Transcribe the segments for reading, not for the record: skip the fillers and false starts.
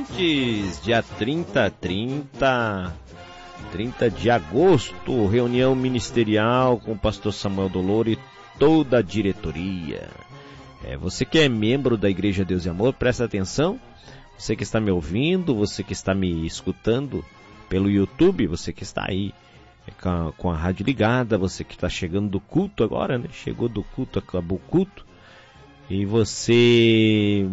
ouvintes, dia 30 de agosto, reunião ministerial com o pastor Samuel Dolor e toda a diretoria. Você que é membro da Igreja Deus e Amor, presta atenção. Você que está me ouvindo, você que está me escutando pelo YouTube, você que está aí com a rádio ligada, você que está chegando do culto agora, né? Chegou do culto, acabou o culto. E você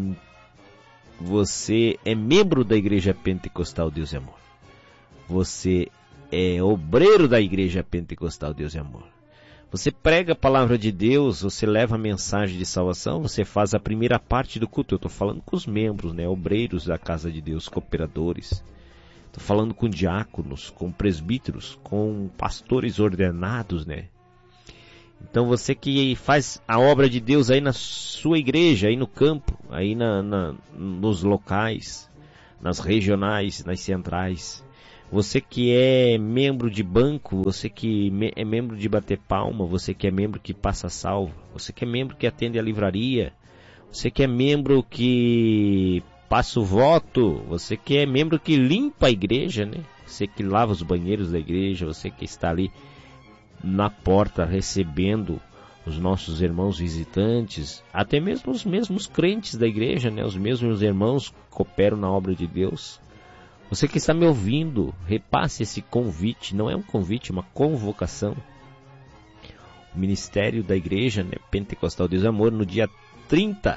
é membro da Igreja Pentecostal Deus e Amor. Você é obreiro da Igreja Pentecostal Deus e Amor. Você prega a palavra de Deus, você leva a mensagem de salvação, você faz a primeira parte do culto. Eu estou falando com os membros, né? Obreiros da casa de Deus, cooperadores. Estou falando com diáconos, com presbíteros, com pastores ordenados, né? Então você que faz a obra de Deus aí na sua igreja, aí no campo, aí nos locais, nas regionais, nas centrais. Você que é membro de banco, você que é membro de bater palma, você que é membro que passa salva, você que é membro que atende a livraria, você que é membro que passa o voto, você que é membro que limpa a igreja, né? Você que lava os banheiros da igreja, você que está ali na porta recebendo os nossos irmãos visitantes, até mesmo os mesmos crentes da igreja, né? Os mesmos irmãos que cooperam na obra de Deus. Você que está me ouvindo, repasse esse convite, não é um convite, é uma convocação. O ministério da igreja, né, Pentecostal Deus e Amor, no dia 30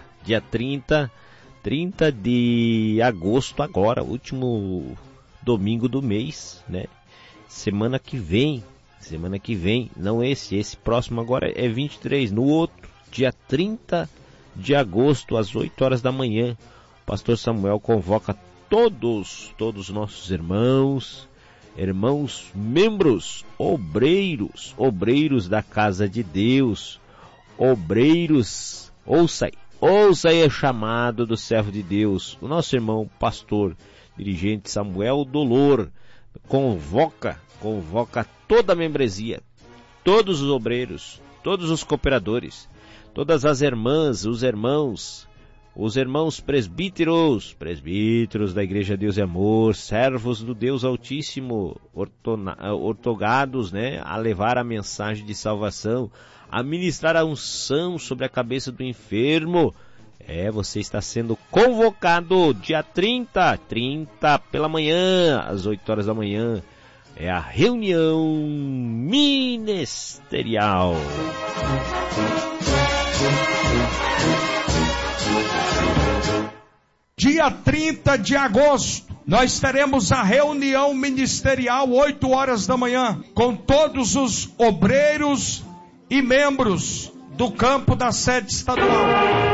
de agosto agora, último domingo do mês, né? Semana que vem, não esse próximo agora é 23, no outro, dia 30 de agosto, às 8 horas da manhã, o pastor Samuel convoca todos os nossos irmãos, membros, obreiros da casa de Deus, obreiros, ouça aí o chamado do servo de Deus, o nosso irmão pastor, dirigente Samuel Dolor, convoca toda a membresia, todos os obreiros, todos os cooperadores, todas as irmãs, os irmãos presbíteros da Igreja Deus e Amor, servos do Deus Altíssimo, ortogados, né, a levar a mensagem de salvação, a ministrar a unção sobre a cabeça do enfermo. Você está sendo convocado dia 30 pela manhã, às 8 horas da manhã. É a reunião ministerial. Dia 30 de agosto, nós teremos a reunião ministerial, 8 horas da manhã, com todos os obreiros e membros do campo da sede estadual.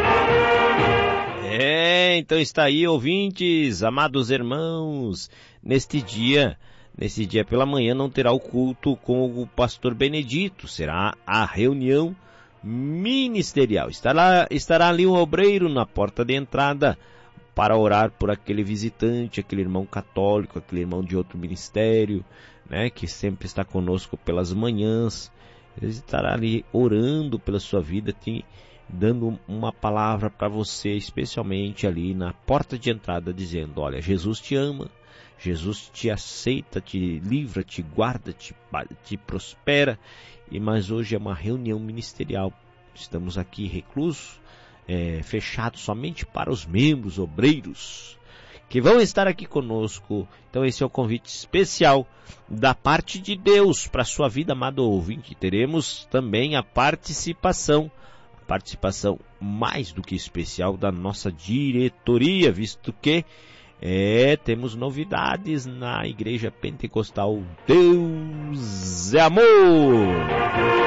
Então está aí, ouvintes, amados irmãos, neste dia pela manhã não terá o culto com o pastor Benedito, será a reunião ministerial. Estará ali um obreiro na porta de entrada para orar por aquele visitante, aquele irmão católico, aquele irmão de outro ministério, né, que sempre está conosco pelas manhãs. Ele estará ali orando pela sua vida, dando uma palavra para você, especialmente ali na porta de entrada, dizendo: olha, Jesus te ama, Jesus te aceita, te livra, te guarda, te prospera. Mas hoje é uma reunião ministerial. Estamos aqui reclusos, fechados somente para os membros, obreiros, que vão estar aqui conosco. Então esse é o convite especial da parte de Deus para a sua vida, amado ouvinte. Teremos também a participação mais do que especial da nossa diretoria, visto que temos novidades na Igreja Pentecostal Deus é Amor.